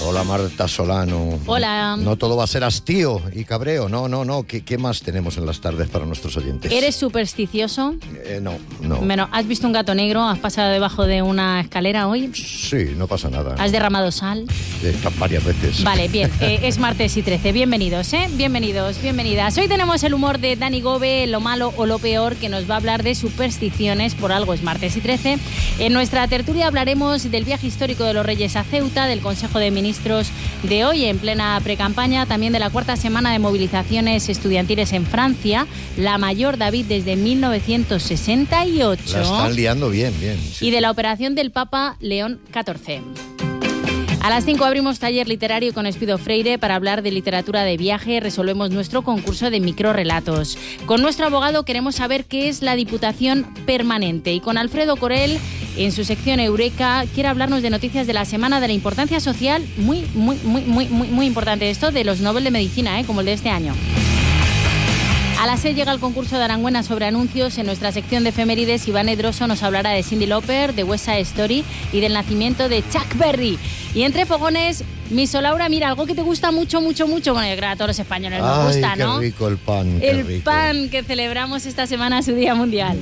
Hola Marta Solano. Hola. No todo va a ser hastío y cabreo, no. ¿Qué más tenemos en las tardes para nuestros oyentes? ¿Eres supersticioso? No. Bueno, ¿has visto un gato negro? ¿Has pasado debajo de una escalera hoy? Sí, no pasa nada. ¿Has derramado sal? Varias veces. Vale, bien. Es martes y 13. Bienvenidos, Bienvenidos, bienvenidas. Hoy tenemos el humor de Dani Gobe, lo malo o lo peor, que nos va a hablar de supersticiones, por algo es martes y 13. En nuestra tertulia hablaremos del viaje histórico de los Reyes a Ceuta, del Consejo de Ministros de hoy en plena precampaña, también de la cuarta semana de movilizaciones estudiantiles en Francia, la mayor, David, desde 1968. La están liando bien. Sí. Y de la operación del Papa León XIV. A las 5 abrimos taller literario con Espido Freire para hablar de literatura de viaje. Resolvemos nuestro concurso de microrelatos. Con nuestro abogado queremos saber qué es la Diputación Permanente. Y con Alfredo Corel, en su sección Eureka, quiere hablarnos de noticias de la semana, de la importancia social, muy importante esto, de los Nobel de Medicina, como el de este año. A las 6 llega el concurso de Aranguena sobre anuncios. En nuestra sección de efemérides, Iván Edroso nos hablará de Cyndi Lauper, de West Side Story y del nacimiento de Chuck Berry. Y entre fogones, Miso Laura, mira, algo que te gusta mucho. Bueno, yo creo que a todos los españoles nos gusta, ¿no? Qué rico el pan, El pan, que celebramos esta semana su Día Mundial.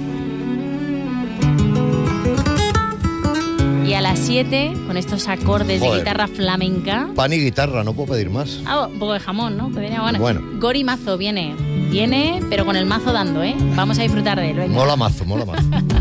Y a las 7, con estos acordes de guitarra flamenca... Pan y guitarra, no puedo pedir más. Un poco de jamón, ¿no? Bueno. Gori Mazo viene, pero con el mazo dando, ¿eh? Vamos a disfrutar de él, venga. Mola mazo.